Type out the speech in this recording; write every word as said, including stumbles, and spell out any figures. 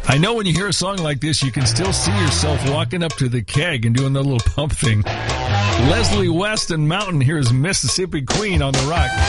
I know when you hear a song like this, you can still see yourself walking up to the keg and doing the little pump thing. Leslie West and Mountain, here is Mississippi Queen on the Rock.